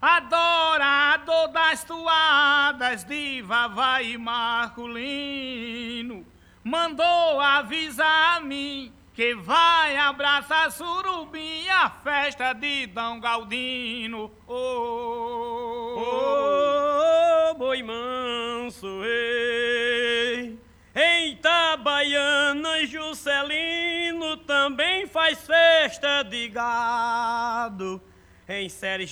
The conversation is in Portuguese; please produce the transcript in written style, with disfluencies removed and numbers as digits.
adorador das toadas de Vavá e Marculino, mandou avisar a mim que vai abraçar surubim a festa de Dom Galdino. Boi manso, ei. Em Itabaiana, Juscelino também faz festa de gado. Em Sergipe